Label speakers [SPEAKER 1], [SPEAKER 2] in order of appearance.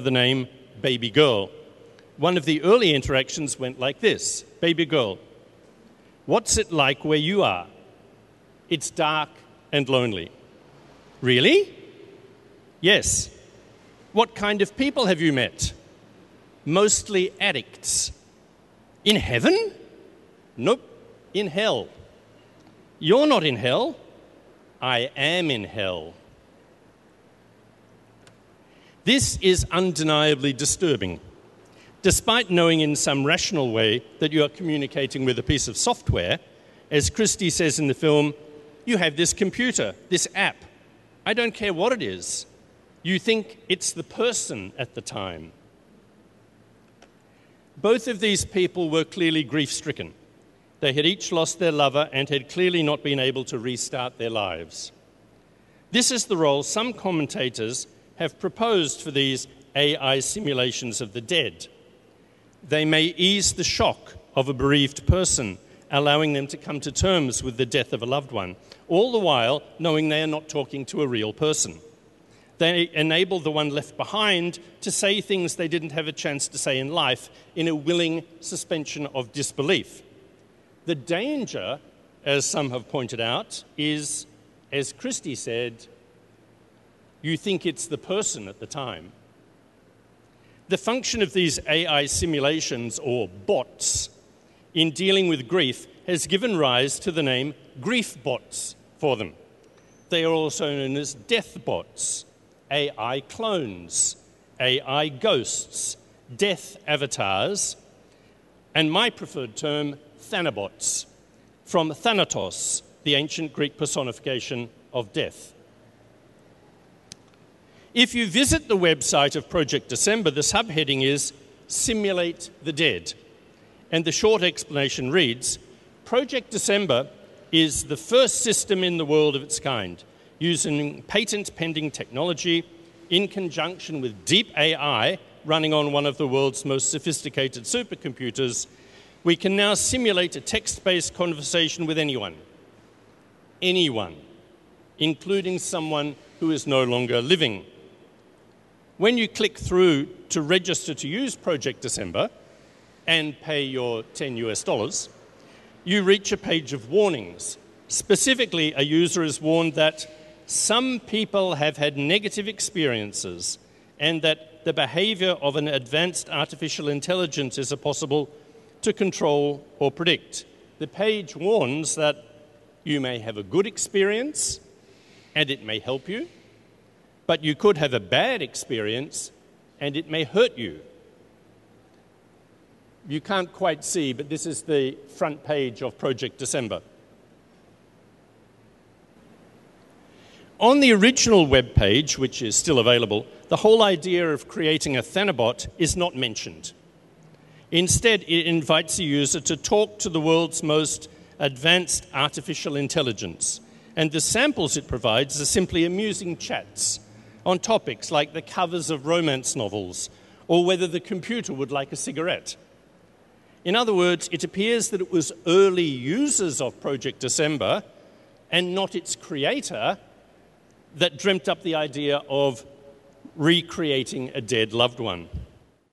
[SPEAKER 1] the name Baby Girl. One of the early interactions went like this: Baby girl, what's it like where you are? It's dark and lonely. Really? Yes. What kind of people have you met? Mostly addicts. In heaven? Nope, in hell. You're not in hell. I am in hell. This is undeniably disturbing. Despite knowing in some rational way that you are communicating with a piece of software, as Christie says in the film, you have this computer, this app. I don't care what it is. You think it's the person at the time. Both of these people were clearly grief-stricken. They had each lost their lover and had clearly not been able to restart their lives. This is the role some commentators have proposed for these AI simulations of the dead. They may ease the shock of a bereaved person, allowing them to come to terms with the death of a loved one, all the while knowing they are not talking to a real person. They enable the one left behind to say things they didn't have a chance to say in life in a willing suspension of disbelief. The danger, as some have pointed out, is, as Christie said, you think it's the person at the time. The function of these AI simulations, or bots, in dealing with grief has given rise to the name grief bots for them. They are also known as death bots, AI clones, AI ghosts, death avatars, and my preferred term, Thanabots, from Thanatos, the ancient Greek personification of death. If you visit the website of Project December, the subheading is Simulate the Dead. And the short explanation reads, Project December is the first system in the world of its kind, using patent-pending technology in conjunction with deep AI running on one of the world's most sophisticated supercomputers. We can now simulate a text-based conversation with anyone, including someone who is no longer living. When you click through to register to use Project December and pay your $10, you reach a page of warnings. Specifically, a user is warned that some people have had negative experiences and that the behavior of an advanced artificial intelligence is possible to control or predict. The page warns that you may have a good experience and it may help you, but you could have a bad experience and it may hurt you. You can't quite see, but this is the front page of Project December. On the original web page, which is still available, the whole idea of creating a Thanabot is not mentioned. Instead, it invites the user to talk to the world's most advanced artificial intelligence, and the samples it provides are simply amusing chats on topics like the covers of romance novels or whether the computer would like a cigarette. In other words, it appears that it was early users of Project December and not its creator that dreamt up the idea of recreating a dead loved one.